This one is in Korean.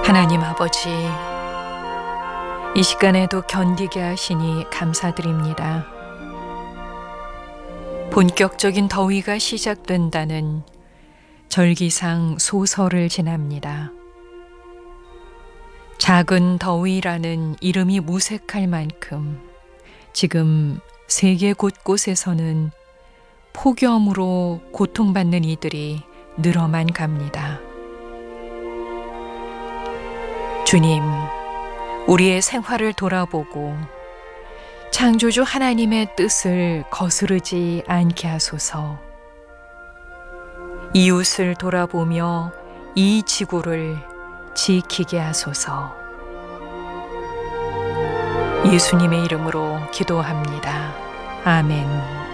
하나님 아버지, 이 시간에도 견디게 하시니 감사드립니다. 본격적인 더위가 시작된다는 절기상 소설을 지납니다. 작은 더위라는 이름이 무색할 만큼 지금 세계 곳곳에서는 폭염으로 고통받는 이들이 늘어만 갑니다. 주님, 우리의 생활을 돌아보고 창조주 하나님의 뜻을 거스르지 않게 하소서. 이웃을 돌아보며 이 지구를 지키게 하소서. 예수님의 이름으로 기도합니다. 아멘.